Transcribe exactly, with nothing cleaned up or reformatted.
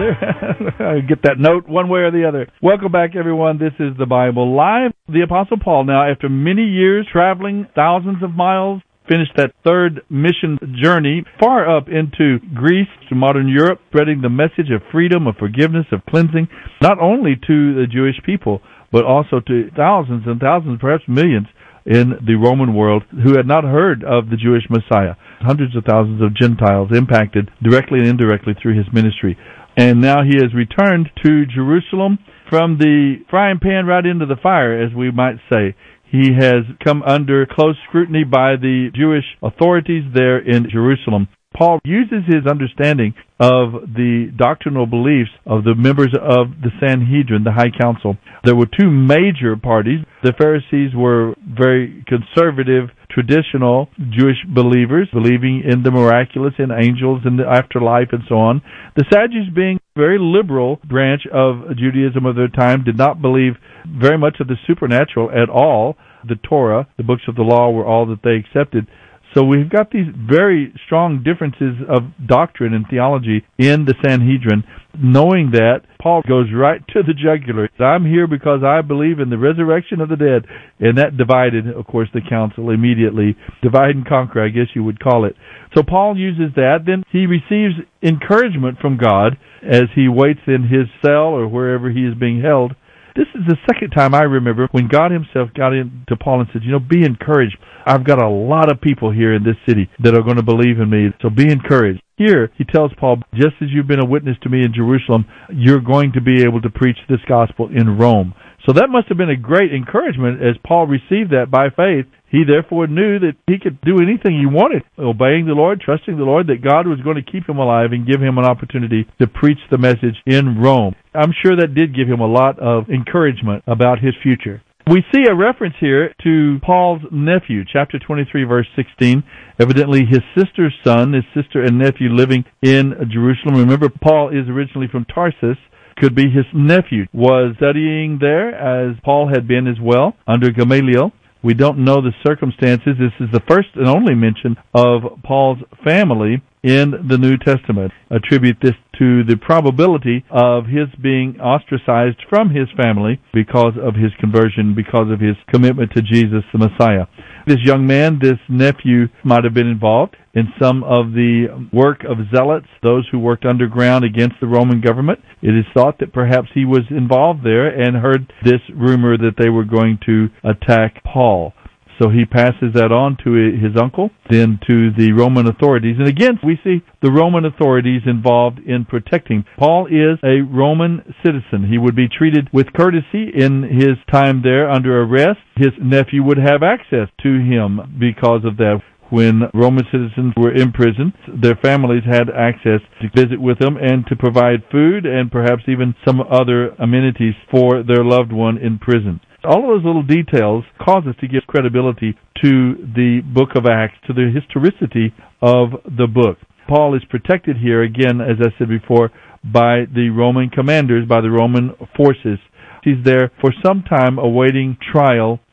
I get that note one way or the other. Welcome back, everyone. This is the Bible Live. The Apostle Paul, now, after many years traveling thousands of miles, finished that third mission journey far up into Greece, to modern Europe, spreading the message of freedom, of forgiveness, of cleansing, not only to the Jewish people, but also to thousands and thousands, perhaps millions, in the Roman world who had not heard of the Jewish Messiah. Hundreds of thousands of Gentiles impacted directly and indirectly through his ministry. And now he has returned to Jerusalem from the frying pan right into the fire, as we might say. He has come under close scrutiny by the Jewish authorities there in Jerusalem. Paul uses his understanding of the doctrinal beliefs of the members of the Sanhedrin, the High Council. There were two major parties. The Pharisees were very conservative, traditional Jewish believers, believing in the miraculous, in angels, in the afterlife, and so on. The Sadducees, being a very liberal branch of Judaism of their time, did not believe very much of the supernatural at all. The Torah, the books of the law, were all that they accepted. So we've got these very strong differences of doctrine and theology in the Sanhedrin. Knowing that, Paul goes right to the jugular. I'm here because I believe in the resurrection of the dead. And that divided, of course, the council immediately. Divide and conquer, I guess you would call it. So Paul uses that. Then he receives encouragement from God as he waits in his cell or wherever he is being held. This is the second time I remember when God himself got into Paul and said, you know, be encouraged. I've got a lot of people here in this city that are going to believe in me, so be encouraged. Here, he tells Paul, just as you've been a witness to me in Jerusalem, you're going to be able to preach this gospel in Rome. So that must have been a great encouragement as Paul received that by faith. He therefore knew that he could do anything he wanted, obeying the Lord, trusting the Lord, that God was going to keep him alive and give him an opportunity to preach the message in Rome. I'm sure that did give him a lot of encouragement about his future. We see a reference here to Paul's nephew, chapter twenty-three, verse sixteen. Evidently his sister's son, his sister and nephew living in Jerusalem. Remember, Paul is originally from Tarsus. Could be his nephew. Was studying there, as Paul had been as well, under Gamaliel. We don't know the circumstances. This is the first and only mention of Paul's family in the New Testament. Attribute this to the probability of his being ostracized from his family because of his conversion, because of his commitment to Jesus the Messiah. This young man, this nephew, might have been involved in some of the work of zealots, those who worked underground against the Roman government. It is thought that perhaps he was involved there and heard this rumor that they were going to attack Paul. So he passes that on to his uncle, then to the Roman authorities. And again, we see the Roman authorities involved in protecting. Paul is a Roman citizen. He would be treated with courtesy in his time there under arrest. His nephew would have access to him because of that. When Roman citizens were in prison, their families had access to visit with them and to provide food and perhaps even some other amenities for their loved one in prison. All of those little details cause us to give credibility to the book of Acts, to the historicity of the book. Paul is protected here, again, as I said before, by the Roman commanders, by the Roman forces. He's there for some time awaiting trial